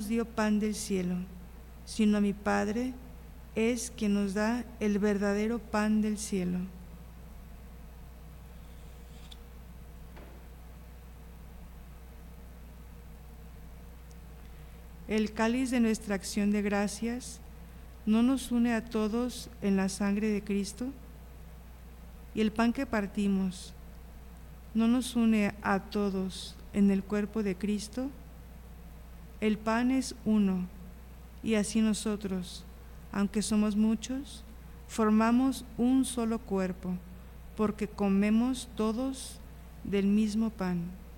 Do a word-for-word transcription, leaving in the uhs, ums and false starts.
dio pan del cielo, sino mi Padre es quien nos da el verdadero pan del cielo. El cáliz de nuestra acción de gracias no nos une a todos en la sangre de Cristo, y el pan que partimos no nos une a todos en el cuerpo de Cristo. El pan es uno, y así nosotros, aunque somos muchos, formamos un solo cuerpo, porque comemos todos del mismo pan.